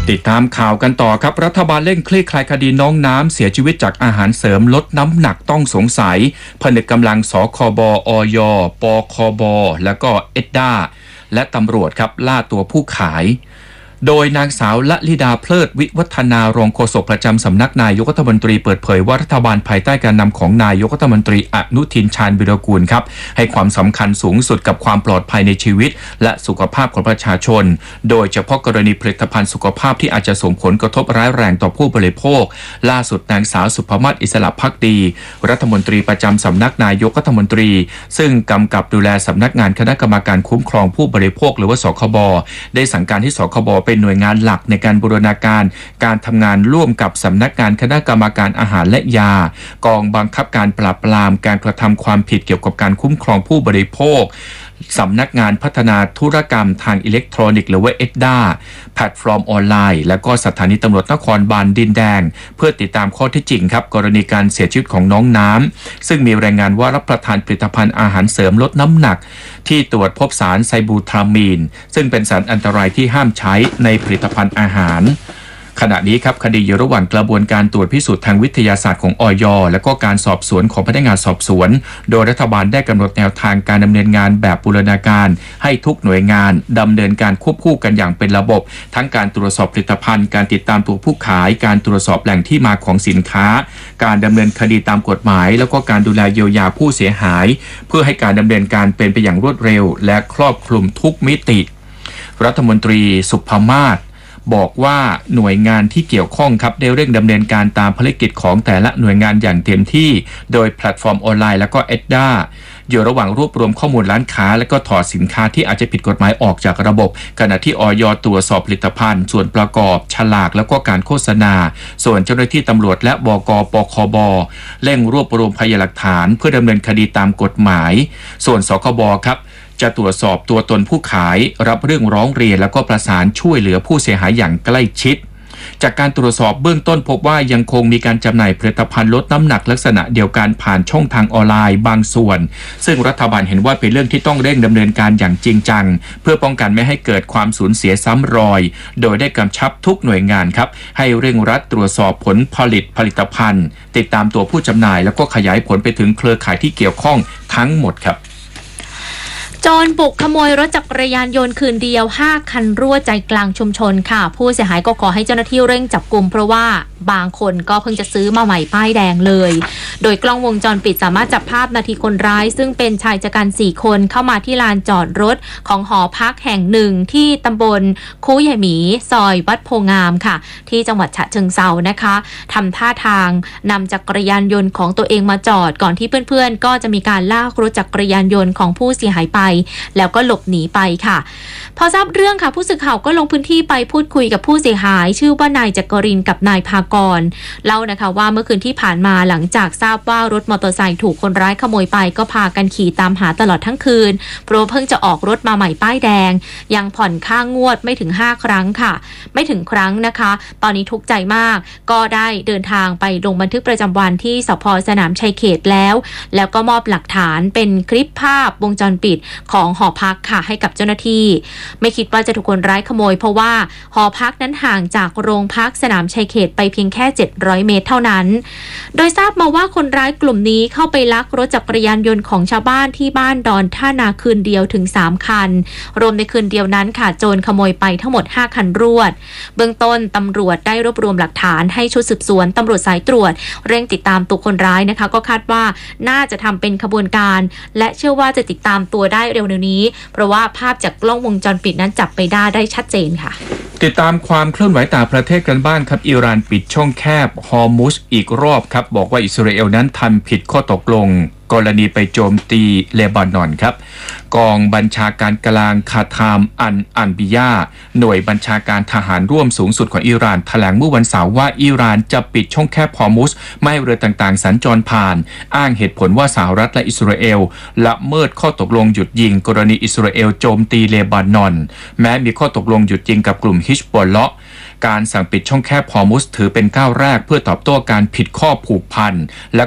ติดตามข่าวกันต่อครับรัฐบาลเร่งคลี่คลายคดีน้องน้ำเสียชีวิตจากอาหารเสริมลดน้ำหนักต้องสงสัยผนึกกำลังสคบอย ปคบและก็เอ็ดด้าและตำรวจครับล่าตัวผู้ขายโดยนางสาวละลิดาเพลิดวิวัฒนารองโฆษกประจำสำนักนายกรัฐมนตรีเปิดเผยว่ารัฐบาลภายใต้การนำของนายกรัฐมนตรีอนุทินชาญวิรากูลครับให้ความสำคัญสูงสุดกับความปลอดภัยในชีวิตและสุขภาพของประชาชนโดยเฉพาะกรณีผลิตภัณฑ์สุขภาพที่อาจจะส่งผลกระทบร้ายแรงต่อผู้บริโภคล่าสุดนางสาวสุภมาศอิสระภักดีรัฐมนตรีประจำสำนักนายกรัฐมนตรีซึ่งกำกับดูแลสำนักงานคณะกรรมการคุ้มครองผู้บริโภคหรือว่าสคบได้สั่งการให้สคบเป็นหน่วยงานหลักในการบูรณาการการทำงานร่วมกับสำนักงานคณะกรรมการอาหารและยากองบังคับการปราบปรามการกระทำความผิดเกี่ยวกับการคุ้มครองผู้บริโภคสำนักงานพัฒนาธุรกรรมทางอิเล็กทรอนิกส์หรือว่าเอ็ดด้าแพลตฟอร์มออนไลน์และก็สถานีตำรวจนครบาลดินแดงเพื่อติดตามข้อเท็จจริงครับกรณีการเสียชีวิตของน้องน้ำซึ่งมีรายงานว่ารับประทานผลิตภัณฑ์อาหารเสริมลดน้ำหนักที่ตรวจพบสารไซบูทรามีนซึ่งเป็นสารอันตรายที่ห้ามใช้ในผลิตภัณฑ์อาหารขณะนี้ครับคดีอยู่ระหว่างกระบวนการตรวจพิสูจน์ทางวิทยาศาสตร์ของอย.และก็การสอบสวนของพนักงานสอบสวนโดยรัฐบาลได้กำหนดแนวทางการดำเนินงานแบบบูรณาการให้ทุกหน่วยงานดำเนินการควบคู่กันอย่างเป็นระบบทั้งการตรวจสอบผลิตภัณฑ์การติดตามตัวผู้ขายการตรวจสอบแหล่งที่มาของสินค้าการดำเนินคดีตามกฎหมายแล้วก็การดูแลเยียวยาผู้เสียหายเพื่อให้การดำเนินการเป็นไปอย่างรวดเร็วและครอบคลุมทุกมิติรัฐมนตรีสุภมาศบอกว่าหน่วยงานที่เกี่ยวข้องครับได้เร่งดำเนินการตามภารกิจของแต่ละหน่วยงานอย่างเต็มที่โดยแพลตฟอร์มออนไลน์และก็เอ็ดด้าอยู่ระหว่างรวบรวมข้อมูลร้านค้าและก็ถอดสินค้าที่อาจจะผิดกฎหมายออกจากระบบขณะที่อย.ตรวจสอบผลิตภัณฑ์ส่วนประกอบฉลากแล้วก็การโฆษณาส่วนเจ้าหน้าที่ตำรวจและบก.ปคบเร่งรวบรวมพยานหลักฐานเพื่อดำเนินคดีตามกฎหมายส่วนสคบครับจะตรวจสอบตัวตนผู้ขายรับเรื่องร้องเรียนแล้วก็ประสานช่วยเหลือผู้เสียหายอย่างใกล้ชิดจากการตรวจสอบเบื้องต้นพบว่ายังคงมีการจำหน่ายผลิตภัณฑ์ลดน้ำหนักลักษณะเดียวกันผ่านช่องทางออนไลน์บางส่วนซึ่งรัฐบาลเห็นว่าเป็นเรื่องที่ต้องเร่งดำเนินการอย่างจริงจังเพื่อป้องกันไม่ให้เกิดความสูญเสียซ้ำรอยโดยได้กำชับทุกหน่วยงานครับให้เร่งรัดตรวจสอบผลผลิตภัณฑ์ติดตามตัวผู้จำหน่ายแล้วก็ขยายผลไปถึงเครือข่ายที่เกี่ยวข้องทั้งหมดครับโจรบุกขโมยรถจักรยานยนต์คืนเดียว5คันรั่วใจกลางชุมชนค่ะผู้เสียหายก็ขอให้เจ้าหน้าที่เร่งจับกุมเพราะว่าบางคนก็เพิ่งจะซื้อมาใหม่ป้ายแดงเลยโดยกล้องวงจรปิดสามารถจับภาพนาทีคนร้ายซึ่งเป็นชายชะกัน4คนเข้ามาที่ลานจอดรถของหอพักแห่งหนึ่งที่ตำบลคูใหญ่หมีซอยวัดโพงามค่ะที่จังหวัดฉะเชิงเทรานะคะทำท่าทางนำจักรยานยนต์ของตัวเองมาจอดก่อนที่เพื่อนๆก็จะมีการลากรถจักรยานยนต์ของผู้เสียหายไปแล้วก็หลบหนีไปค่ะพอทราบเรื่องค่ะผู้สื่อข่าวก็ลงพื้นที่ไปพูดคุยกับผู้เสียหายชื่อว่านายจักรินทร์กับนายภากรเล่านะคะว่าเมื่อคืนที่ผ่านมาหลังจากทราบว่ารถมอเตอร์ไซค์ถูกคนร้ายขโมยไปก็พากันขี่ตามหาตลอดทั้งคืนเพราะเพิ่งจะออกรถมาใหม่ป้ายแดงยังผ่อนค่างวดไม่ถึง5ครั้งค่ะไม่ถึงครั้งนะคะตอนนี้ทุกข์ใจมากก็ได้เดินทางไปลงบันทึกประจำวันที่สภ.สนามชัยเขตแล้วก็มอบหลักฐานเป็นคลิปภาพวงจรปิดของหอพักค่ะให้กับเจ้าหน้าที่ไม่คิดว่าจะถูกคนร้ายขโมยเพราะว่าหอพักนั้นห่างจากโรงพักสนามชัยเขตไปเพียงแค่700เมตรเท่านั้นโดยทราบมาว่าคนร้ายกลุ่มนี้เข้าไปลักรถจักรยานยนต์ของชาวบ้านที่บ้านดอนท่านาคืนเดียวถึง3คันรวมในคืนเดียวนั้นค่ะโจรขโมยไปทั้งหมด5คันรวดเบื้องต้นตำรวจได้รวบรวมหลักฐานให้ชุดสืบสวนตำรวจสายตรวจเร่งติดตามตัวคนร้ายนะคะก็คาดว่าน่าจะทำเป็นขบวนการและเชื่อว่าจะติดตามตัวได้เร็วๆนี้เพราะว่าภาพจากกล้องวงจรปิดนั้นจับไปได้ชัดเจนค่ะติดตามความเคลื่อนไหวต่างประเทศกันบ้างครับอิหร่านปิดช่องแคบฮอร์มุซอีกรอบครับบอกว่าอิสราเอลนั้นทำผิดข้อตกลงกรณีไปโจมตีเลบานอนครับกองบัญชาการกลางคาทามอันบิยาหน่วยบัญชาการทหารร่วมสูงสุดของอิหร่านแถลงเมื่อวันเสาร์ว่าอิหร่านจะปิดช่องแคบฮอร์มุซไม่ให้เรือต่างๆสัญจรผ่านอ้างเหตุผลว่าสหรัฐและอิสราเอลละเมิดข้อตกลงหยุดยิงกรณีอิสราเอลโจมตีเลบานอนแม้มีข้อตกลงหยุดยิงกับกลุ่มฮิชบอลเลาะห์การสั่งปิดช่องแคบฮอร์มุซถือเป็นก้าวแรกเพื่อตอบโต้การผิดข้อผูกพันและ